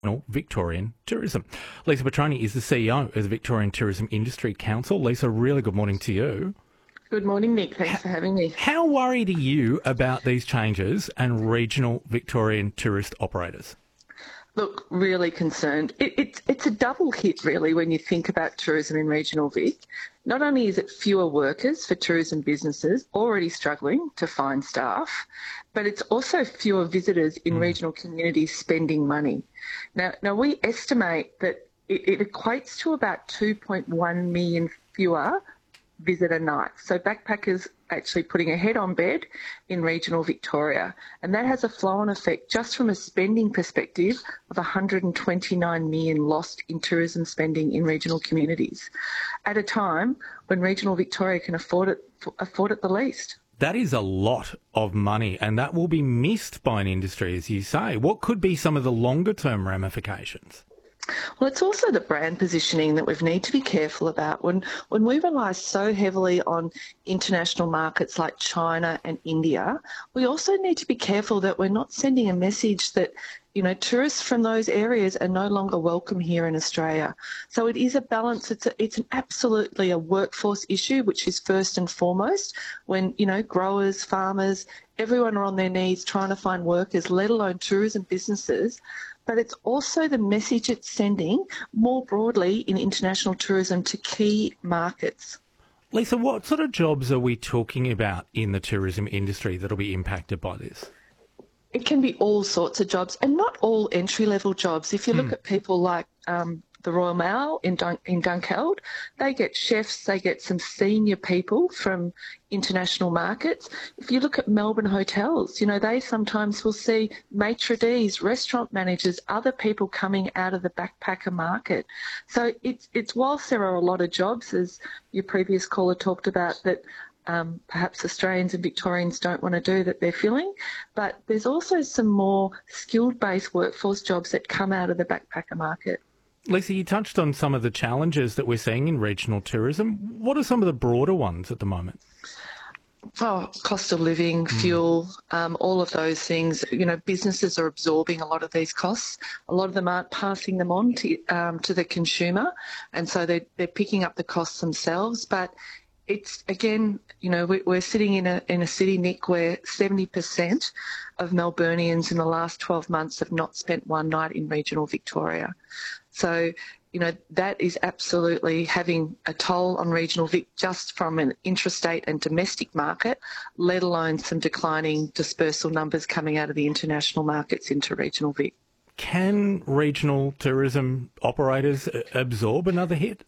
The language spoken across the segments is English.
Victorian tourism. Lisa Petroni is the CEO of the Victorian Tourism Industry Council. Lisa, really good morning to you. Good morning, Nick. Thanks for having me. How worried are you about these changes and regional Victorian tourist operators? Look, really concerned. It's a double hit, really, when you think about tourism in regional Vic. Not only is it fewer workers for tourism businesses already struggling to find staff, but it's also fewer visitors in regional communities spending money. Now we estimate that it equates to about 2.1 million fewer visitor nights. So backpackers actually putting a head on bed in regional Victoria. And that has a flow-on effect just from a spending perspective of 129 million lost in tourism spending in regional communities at a time when regional Victoria can afford it the least. That is a lot of money, and that will be missed by an industry, as you say. What could be some of the longer-term ramifications? Well, it's also the brand positioning that we need to be careful about. When we rely so heavily on international markets like China and India, we also need to be careful that we're not sending a message that, tourists from those areas are no longer welcome here in Australia. So it is a balance. It's absolutely a workforce issue, which is first and foremost when, growers, farmers, everyone are on their knees trying to find workers, let alone tourism businesses. But it's also the message it's sending more broadly in international tourism to key markets. Lisa, what sort of jobs are we talking about in the tourism industry that'll be impacted by this? It can be all sorts of jobs and not all entry-level jobs. If you look at people like the Royal Mail in Dunkeld, they get chefs, they get some senior people from international markets. If you look at Melbourne hotels, they sometimes will see maitre d's, restaurant managers, other people coming out of the backpacker market. So it's whilst there are a lot of jobs, as your previous caller talked about, that perhaps Australians and Victorians don't want to do, that they're filling, but there's also some more skilled-based workforce jobs that come out of the backpacker market. Lisa, you touched on some of the challenges that we're seeing in regional tourism. What are some of the broader ones at the moment? Oh, cost of living, fuel, all of those things. Businesses are absorbing a lot of these costs. A lot of them aren't passing them on to the consumer, and so they're picking up the costs themselves. But it's, again, we're sitting in a city, Nick, where 70% of Melburnians in the last 12 months have not spent one night in regional Victoria. So, that is absolutely having a toll on regional Vic just from an intrastate and domestic market, let alone some declining dispersal numbers coming out of the international markets into regional Vic. Can regional tourism operators absorb another hit?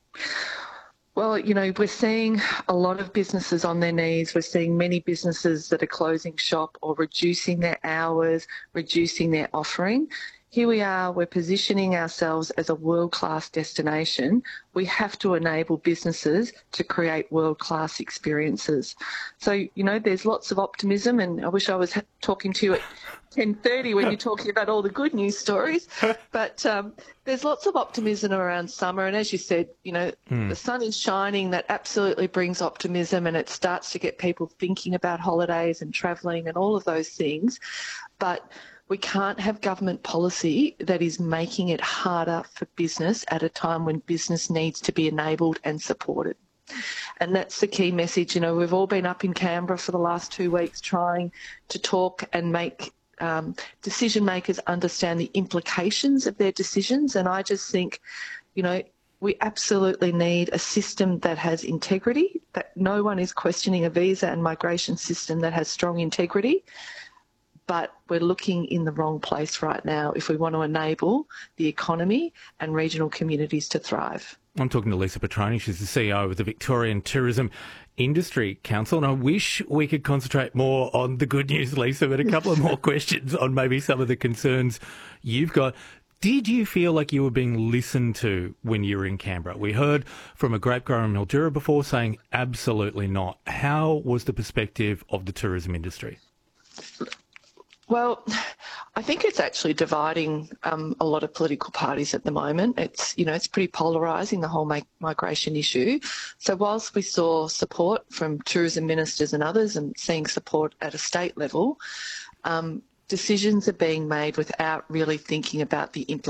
Well, we're seeing a lot of businesses on their knees. We're seeing many businesses that are closing shop or reducing their hours, reducing their offering. Here we are, we're positioning ourselves as a world-class destination. We have to enable businesses to create world-class experiences. So, there's lots of optimism, and I wish I was talking to you at 10:30 when you're talking about all the good news stories. But there's lots of optimism around summer, and as you said, the sun is shining. That absolutely brings optimism, and it starts to get people thinking about holidays and travelling and all of those things. But we can't have government policy that is making it harder for business at a time when business needs to be enabled and supported. And that's the key message. We've all been up in Canberra for the last 2 weeks trying to talk and make decision makers understand the implications of their decisions. And I just think, we absolutely need a system that has integrity, that no one is questioning a visa and migration system that has strong integrity. But we're looking in the wrong place right now if we want to enable the economy and regional communities to thrive. I'm talking to Lisa Petroni. She's the CEO of the Victorian Tourism Industry Council, and I wish we could concentrate more on the good news, Lisa, but a couple of more questions on maybe some of the concerns you've got. Did you feel like you were being listened to when you were in Canberra? We heard from a grape grower in Mildura before saying absolutely not. How was the perspective of the tourism industry? Well, I think it's actually dividing a lot of political parties at the moment. It's pretty polarising, the whole migration issue. So whilst we saw support from tourism ministers and others and seeing support at a state level, decisions are being made without really thinking about the implications